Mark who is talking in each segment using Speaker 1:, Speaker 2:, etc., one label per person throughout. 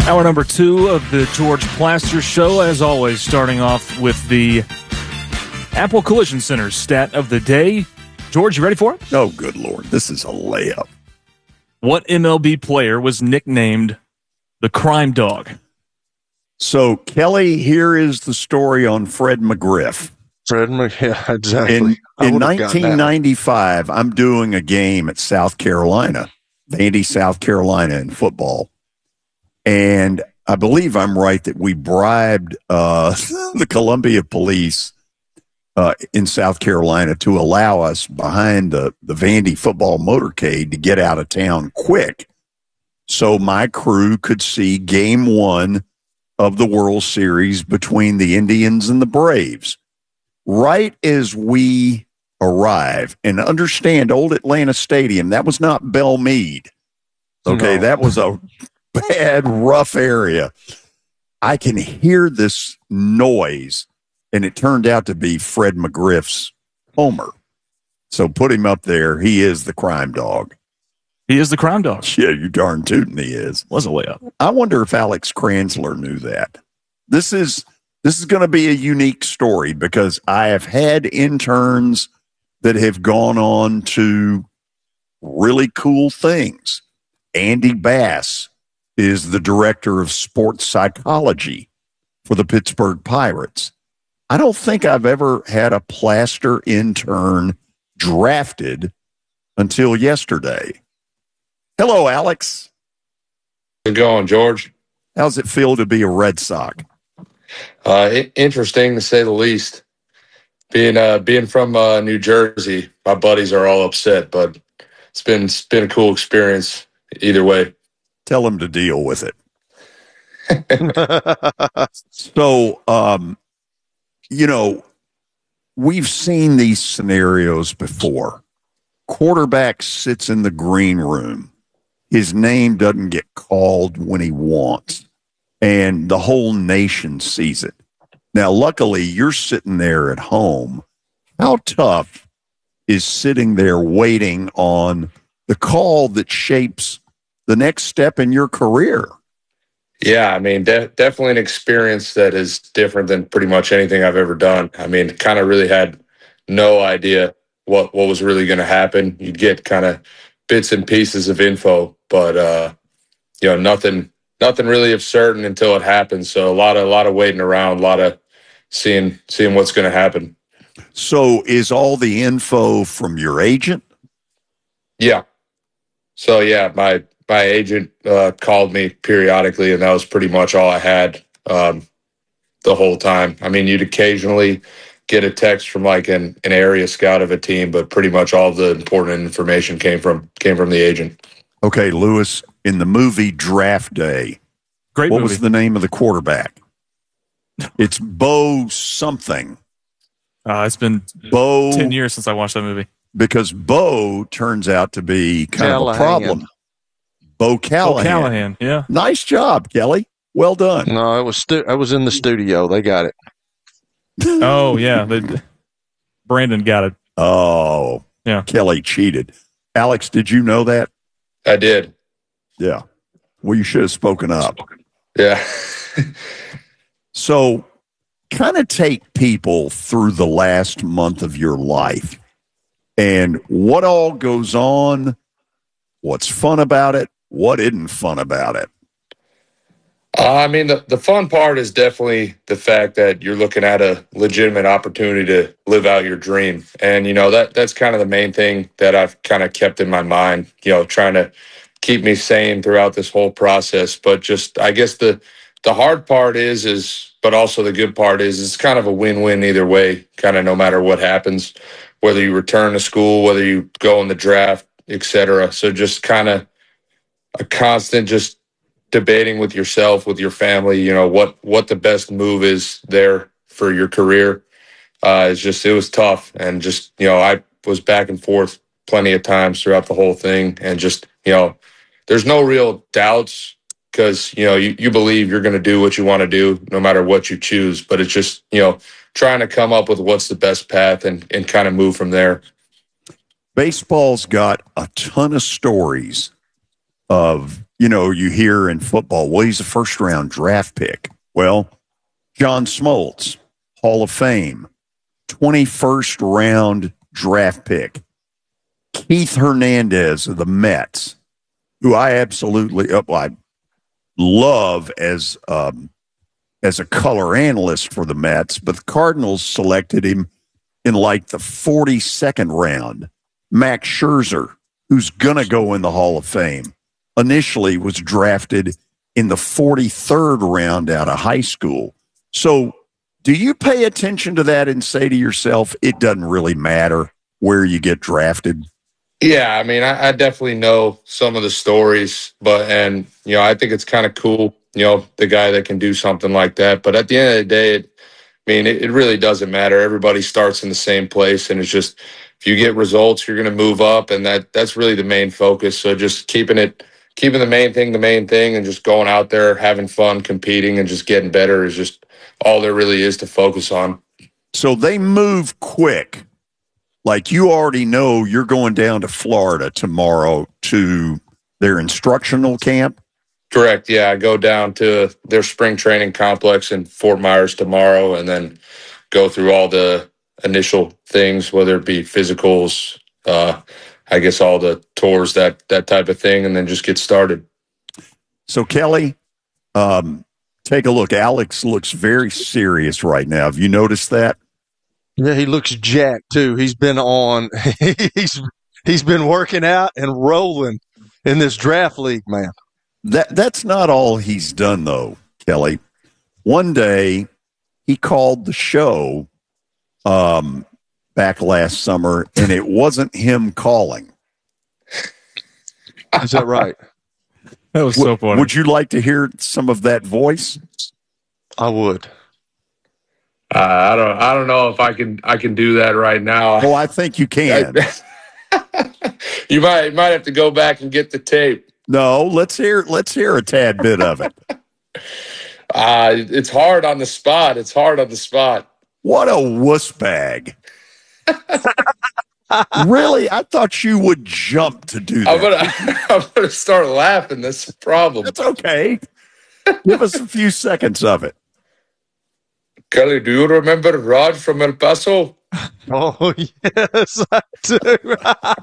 Speaker 1: Hour number 2 of the George Plaster Show, as always, starting off with the Apple Collision Center stat of the day. George, you ready for it?
Speaker 2: Oh, good Lord. This is a layup.
Speaker 1: What MLB player was nicknamed the Crime Dog?
Speaker 2: So, Kelly, here is the story on Fred McGriff.
Speaker 3: Yeah, exactly.
Speaker 2: In 1995, I'm doing a game at South Carolina, Vandy, South Carolina in football. And I believe I'm right that we bribed the Columbia police in South Carolina to allow us behind the Vandy football motorcade to get out of town quick so my crew could see game 1 of the World Series between the Indians and the Braves. Right as we arrive, and understand Old Atlanta Stadium, that was not Belle Meade. Okay, no. That was a bad, rough area. I can hear this noise, and it turned out to be Fred McGriff's homer. So put him up there. He is the crime dog.
Speaker 1: He is the crime dog.
Speaker 2: Yeah, you darn tootin' he is.
Speaker 1: Was a layup.
Speaker 2: I wonder if Alex Kranzler knew that. This is going to be a unique story because I have had interns that have gone on to really cool things. Andy Bass is the director of sports psychology for the Pittsburgh Pirates. I don't think I've ever had a Plaster intern drafted until yesterday. Hello, Alex.
Speaker 4: How's it going, George?
Speaker 2: How's it feel to be a Red Sox?
Speaker 4: Interesting to say the least. Being from New Jersey, my buddies are all upset, but it's been a cool experience either way.
Speaker 2: Tell them to deal with it. So, we've seen these scenarios before. Quarterback sits in the green room. His name doesn't get called when he wants, and the whole nation sees it. Now, luckily, you're sitting there at home. How tough is sitting there waiting on the call that shapes the next step in your career?
Speaker 4: Yeah, I mean, definitely an experience that is different than pretty much anything I've ever done. I mean, kind of really had no idea what was really going to happen. You'd get kind of bits and pieces of info, but nothing really of certain until it happens. So a lot of waiting around, a lot of seeing what's going to happen.
Speaker 2: So is all the info from your agent?
Speaker 4: Yeah. So yeah, my agent called me periodically, and that was pretty much all I had the whole time. I mean, you'd occasionally get a text from like an area scout of a team, but pretty much all the important information came from the agent.
Speaker 2: Okay, Lewis, in the movie Draft Day,
Speaker 1: what
Speaker 2: was the name of the quarterback? It's Bo something.
Speaker 1: It's been 10 years since I watched that movie.
Speaker 2: Because Bo turns out to be kind of a problem. Bo Callahan.
Speaker 1: Yeah.
Speaker 2: Nice job, Kelly. Well done.
Speaker 3: No, I was in the studio. They got it.
Speaker 1: Oh, yeah. Brandon got it.
Speaker 2: Oh, yeah. Kelly cheated. Alex, did you know that?
Speaker 4: I did.
Speaker 2: Yeah. Well, you should have spoken up.
Speaker 4: Yeah.
Speaker 2: So, kind of take people through the last month of your life and what all goes on, what's fun about it, what isn't fun about it.
Speaker 4: I mean, the fun part is definitely the fact that you're looking at a legitimate opportunity to live out your dream. And, that's kind of the main thing that I've kind of kept in my mind, trying to keep me sane throughout this whole process. But just, I guess the hard part but also the good part is it's kind of a win-win either way, kind of no matter what happens, whether you return to school, whether you go in the draft, etc. So just kind of a constant just debating with yourself, with your family, what the best move is there for your career. It was tough. And just, I was back and forth plenty of times throughout the whole thing. And just, there's no real doubts because, you believe you're going to do what you want to do no matter what you choose. But it's just, trying to come up with what's the best path and kind of move from there.
Speaker 2: Baseball's got a ton of stories of you hear in football, well, he's a first-round draft pick. Well, John Smoltz, Hall of Fame, 21st round draft pick. Keith Hernandez of the Mets, who I absolutely I love as a color analyst for the Mets, but the Cardinals selected him in like the 42nd round. Max Scherzer, who's going to go in the Hall of Fame, initially was drafted in the 43rd round out of high school. So do you pay attention to that and say to yourself, it doesn't really matter where you get drafted?
Speaker 4: Yeah, I mean, I definitely know some of the stories, I think it's kind of cool, the guy that can do something like that. But at the end of the day, it really doesn't matter. Everybody starts in the same place, and it's just if you get results, you're going to move up, and that's really the main focus. So just keeping the main thing, and just going out there, having fun, competing, and just getting better is just all there really is to focus on.
Speaker 2: So they move quick. Like you already know you're going down to Florida tomorrow to their instructional camp?
Speaker 4: Correct. Yeah, I go down to their spring training complex in Fort Myers tomorrow and then go through all the initial things, whether it be physicals, I guess all the tours, that type of thing, and then just get started.
Speaker 2: So, Kelly, take a look. Alex looks very serious right now. Have you noticed that?
Speaker 3: Yeah, he looks jacked too. He's been he's been working out and rolling in this draft league, man.
Speaker 2: That's not all he's done though, Kelly. One day he called the show back last summer, and it wasn't him calling.
Speaker 3: Is that right?
Speaker 1: That was so funny.
Speaker 2: Would you like to hear some of that voice?
Speaker 3: I would.
Speaker 4: I don't know if I can do that right now.
Speaker 2: Oh, I think you can.
Speaker 4: You might have to go back and get the tape.
Speaker 2: No, let's hear a tad bit of it.
Speaker 4: It's hard on the spot.
Speaker 2: What a wuss bag. Really? I thought you would jump to do that.
Speaker 4: I'm gonna start laughing. That's the problem.
Speaker 2: That's okay. Give us a few seconds of it.
Speaker 4: Kelly, do you remember Raj from El Paso?
Speaker 3: Oh, yes, I do.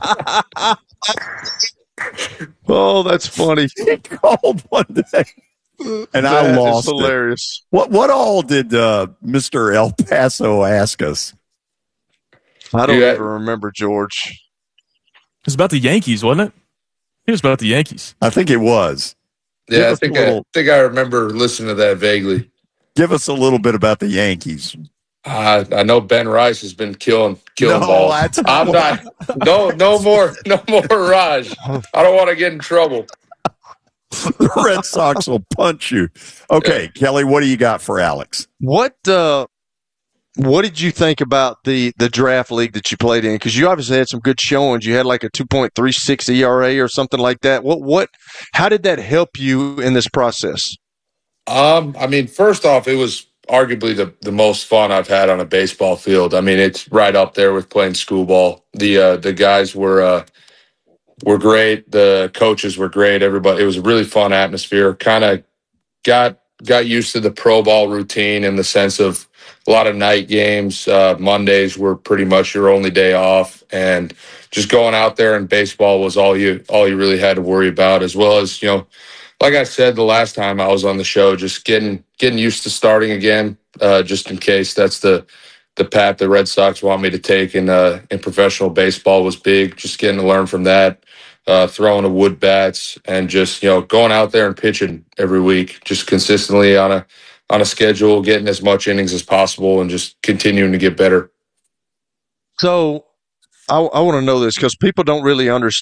Speaker 3: Oh, that's funny.
Speaker 2: He called one day, and I lost
Speaker 3: it. Hilarious.
Speaker 2: What all did Mr. El Paso ask us?
Speaker 3: I don't even remember, George.
Speaker 1: It was about the Yankees, wasn't it? It was about the Yankees.
Speaker 2: I think it was.
Speaker 4: Yeah, I think I remember listening to that vaguely.
Speaker 2: Give us a little bit about the Yankees.
Speaker 4: I know Ben Rice has been killing balls. I'm not. No more Raj. I don't want to get in trouble.
Speaker 2: The Red Sox will punch you. Okay, Kelly, what do you got for Alex?
Speaker 3: What did you think about the draft league that you played in? Because you obviously had some good showings. You had like a 2.36 ERA or something like that. How did that help you in this process?
Speaker 4: First off, it was arguably the most fun I've had on a baseball field. I mean, it's right up there with playing school ball. The guys were great. The coaches were great. Everybody, it was a really fun atmosphere. Kind of got used to the pro ball routine in the sense of a lot of night games. Mondays were pretty much your only day off, and just going out there and baseball was all you really had to worry about, as well as, like I said the last time I was on the show, just getting used to starting again, just in case that's the path the Red Sox want me to take in professional baseball was big. Just getting to learn from that, throwing the wood bats, and just going out there and pitching every week, just consistently on a schedule, getting as much innings as possible, and just continuing to get better.
Speaker 3: So I want to know this because people don't really understand